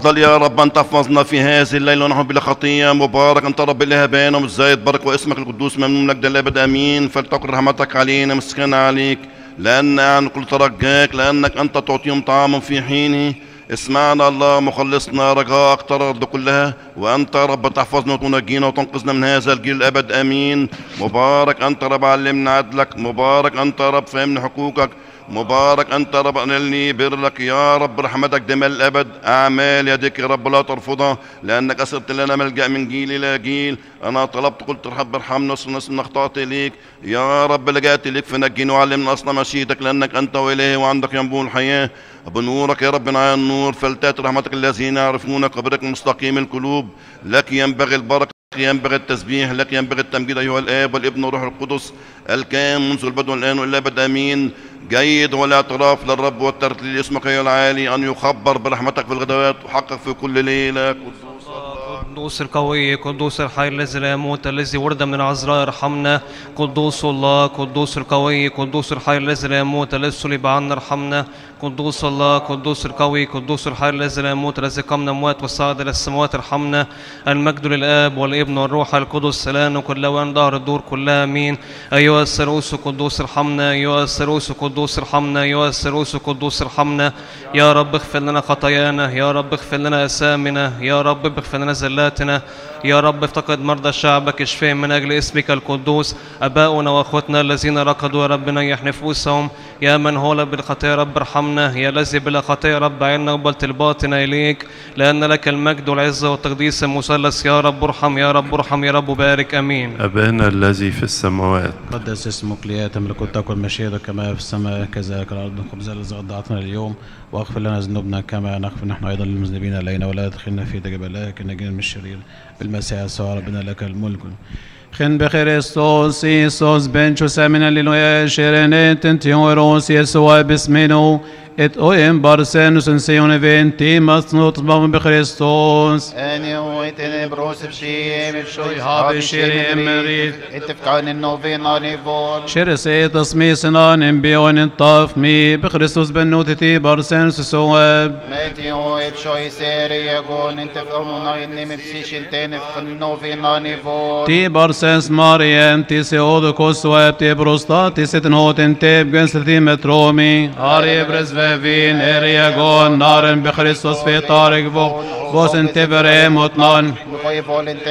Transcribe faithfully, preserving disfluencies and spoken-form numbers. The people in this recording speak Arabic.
تفضل يا رب أن تحفظنا في هذه الليلة ونحن بلا خطية. مبارك أنت رب الإله بينا ومزايد برك واسمك القدوس ممنون لك الأبد آمين. فلتقل رحمتك علينا مسكنا عليك لأن عن كل ترجاك لأنك أنت تعطيهم طعاما في حينه. اسمعنا الله مخلصنا رجاء أكتر الأرض كلها وأنت رب تحفظنا وتنجينا وتنقذنا من هذا الجيل الأبد آمين. مبارك أنت رب علمنا عدلك. مبارك أنت رب فهمنا حقوقك. مبارك أنت رب أنلني برك يا رب رحمتك دم الأبد. أعمال يدك يا رب لا ترفضها لأنك أسرت لنا ملجأ من جيل إلى جيل. أنا طلبت قلت رب ارحمنا وصلنا أخطأت إليك يا رب لجأت إليك فنجيني وعلمنا أصل مشيتك لأنك أنت وإلهي وعندك ينبوع الحياة. بنورك يا رب نعيا النور فلتأتي رحمتك الذين يعرفونك قبرك المستقيم القلوب. لك ينبغي البركة ينبغي التسبيح لك ينبغي التمجيد أيها الآب والابن والروح القدس الكائن منذ البدء والآن والى الأبد آمين. جيد والاعتراف للرب والترتيل اسمك يا العالي أن يخبر برحمتك في الغدوات وحقك في كل ليلة. قدوس القوي قدوس الحي الذي لا يموت الذي ولد من العذراء ارحمنا. قدوس الله قدوس القوي قدوس الحي الذي لا يموت الذي صلب عنا ارحمنا. قدوس الله قدوس القوي قدوس الحي الذي لا يموت الذي قام من الأموات وصعد إلى السماوات ارحمنا. المجد للآب والابن والروح القدس الآن وكل وان ظهر الدور كلها آمين. أيها الثالوث قدوس ارحمنا. أيها الثالوث قدوس ارحمنا. أيها الثالوث قدوس ارحمنا. يا رب اغفر لنا خطايانا. يا رب اغفر لنا أثامنا. يا رب اغفر لنا زلاتنا. يا رب افتقد مرضى شعبك اشفهم من أجل اسمك القدوس. أباؤنا وأخوتنا الذين ركضوا يا رب نيح نفوسهم. يا من هو بالخطايا رب ارحمنا. يا الذي بلا خطايا رب عنا وقبل طلباتنا إليك لأن لك المجد والعزة والتقديس المثلث. يا رب ارحم يا رب ارحم يا رب بارك آمين. أبانا الذي في السماوات قدس اسمك ليأتي ملكوتك والمشيئة كما في السماء كذلك على الأرض. خبز الذي قطعتنا اليوم واغفر لنا ذنوبنا كما نغفر نحن أيضا للمذنبين إلينا ولا تدخلنا في تجربة لكن نجينا من الشرير بالمسيح يسوع ربنا لك الملك. خن بخريستوس إيسوس بنشوس من الليلويا شيرينيت انتيوروس يسوع باسمينو et oem barsenus en seone venti masnot bam بخريستوس أني ويتني بروس بشي بشوي هابي شيري مريد اتفقان النوفين انيفون شرسي تصمي سنان بيون الطاف مي بخريستوس بنوتتي بارسنس سواب ميتي ويبشوي سيري يقول انت فهمنا اني مبسيش التاني في النوفين انيفون تي بارسنس ماريم تي سيودكوس سواب تي بروستاتي ستنهوتن تي بجنسلتي مترومي اري برزفين ارياغون نارن بخريستوس في طارق فوق بوسن تفري مطنان